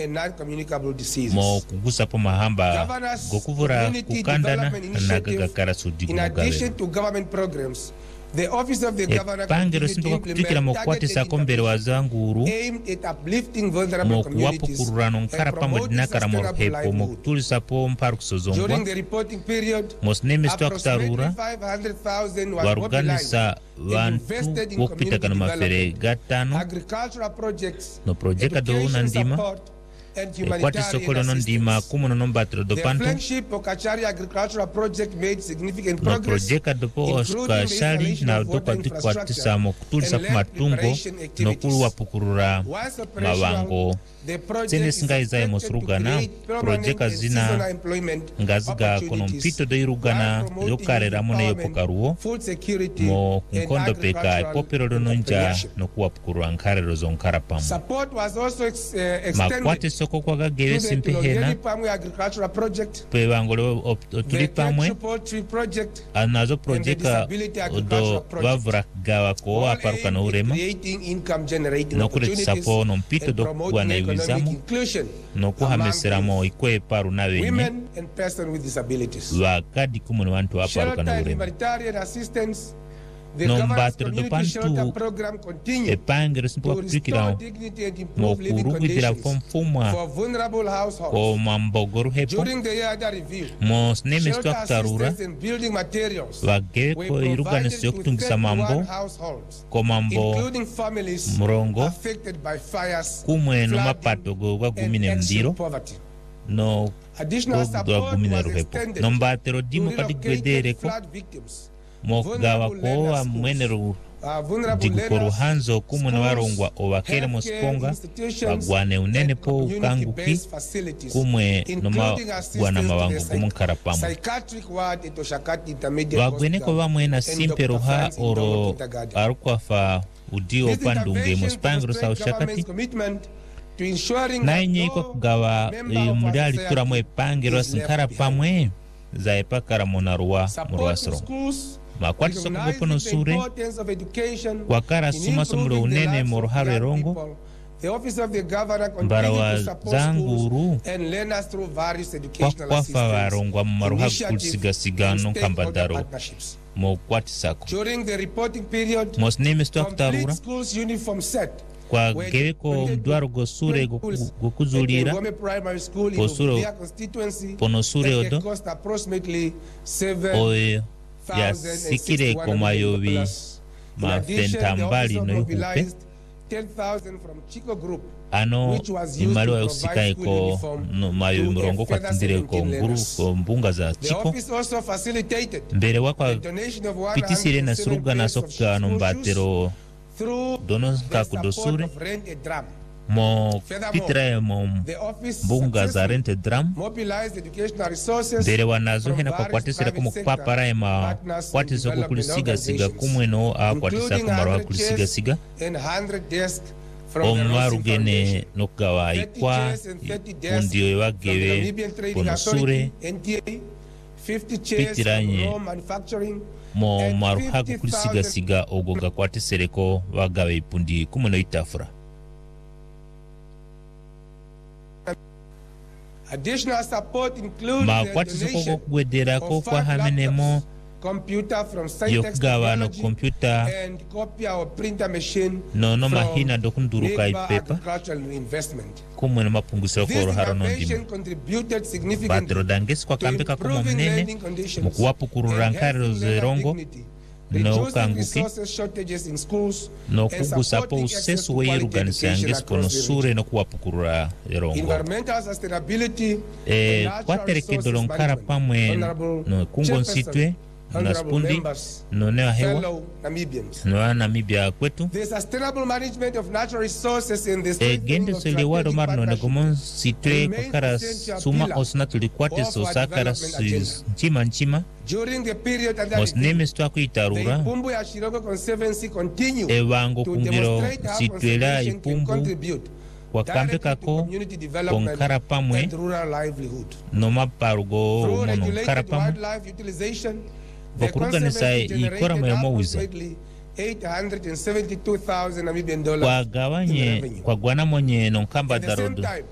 and non-communicable diseases. mo kugusa po mahamba gokuvura kukandana na gagakara In addition to government programs, the Office of the Governor pangero simba kutikira mo kwatisa kombere wazanguru aimed at uplifting vulnerable mo communities kuwapukurano nkara pamodina kara mo hepo mo kutulisa po mparu kusozongwa during the reporting period. mo sneme sto akutarura Approximately 500,000 was waruganisa mobilized and invested vantu in wokupita kana community mafere development, gatano agricultural projects, no projeka do education unandima support, and kwati humanitarian sokolo no ndima assistance. kumu no mbatro do The panto flagship Okachari agricultural project made significant no progress, projeka do po including the oskashali installation na of do water kwati infrastructure kwatisa mo kutulisa and ku land matungo preparation no activities. kulu wapukurura Once operational, mawango the project tsene is singa izaye expected to mosurugana create permanent projeka and zina seasonal employment ngaziga kono mpito opportunities do irugana while promoting yokarera mone empowerment, yopokaruo food security, mo and nkondo peka agricultural ipopero do nonja entrepreneurship. no kuwapukurura nkarero zonkara pamu Support was also extended makwate soko kwa gagewe to the simpehena Tulongeri Pamwe agricultural project, pe bangolo otuli the pamwe Ketchu Poultry project, anazo and the projeka disability agricultural do project, bavura gawa ko all aparuka aimed no at urema creating income generating no kule opportunities tsapo no mpito and do promoting kuwana economic iwizamo inclusion no among kuhameseramo ikwe paru na wenye women and persons with disabilities. wakadi kumu ni wantu aparuka Shelter no and urema humanitarian assistance. The No governor's mbatro do community shelter pantu program continued epangero simpo to restore kutikira dignity and mo improve living kurugidira conditions fomfumwa for vulnerable households. ko mambogoru hepo During the year under review, mo sneme sto shelter akutarura assistance and building materials wagewe were ko provided iruganisi to yokutungisa 31 mambo households, ko mambo including families murongo affected by fires, kumwe no flooding, mapato go and gwagumine extreme mdiro poverty. no Additional support gwagumine was ruhepo extended no mbatero to dimo kadi gwedere relocated ko flood victims, mo gawa ko amwenero diguko ruhanzo kumwe na warongwa obakere mo siponga bagwane unene po ukanguki kumwe no magwana mawango gumunkara pamwe bagwene ko bamwe na simpe ruha oro arukwafa udio pandunge mo spangro sa ushakati nainye iko kugawa muliali turamo epangiro sinkara pamwe za epakara monarua murwasro makwati soko gopono sure wakara suma somro unene moruharo erongo mbarawa zanguru kwakwafa warongwa maruha kulsigasiga nonkambadaro mo kwati sako mosneme sto akutarura kwa gewe ko mdwaro gosure gokuzulira gosure pono sure odo oyo ya sikire ko mayobi mafenta mbali no ihupe ano imali wa usikaye ko no mayobi murongo kwa tindire ko nguru ko mbunga za chiko mbere wakwa pitisire na suruga na soka no mbatero dono kakudosure mo pitire mo mbunga za rente dram mbere wanazo hena kwa kwatisira kumu kupapara ema kwatisa kukulisiga siga kumwe no kwatisa kumarwa kulisiga siga omwarugene nokugawa ikwa undiyo ewagewe ponosure pitiranye mo maruha kukulisiga ogoga kwatisereko wagawe ipundi kumwe no itafura. Additional support includes makwatiso ko gwedera ko kwa hamenemo yokugawa no computer no mahina dokunduruka ipepa kumwe no mapungusiro ko roharo no ndimo batero dangesi kwa kambeka kumo mnene mukuwapukurura nkariro zerongo no kanguki no kugusapo usesu weiruganisa yangesi kono sure no kuwapukurura erongo kwaterekedolo nkara pamwe no kungonsitwe na spundi no newa hewa no Namibia kwetu gende sele wado marno na gomon sitwe kakara suma osna tulikwate so sakara nchima mosneme sto akuitarura ewango kumbiro sitwela ipumbu wakambe kako konkara pamwe no maparugo mono nkara pamwe bakuruganisa ikora mayamowiza kwa gawanye kwa gwana monye nonkamba darodo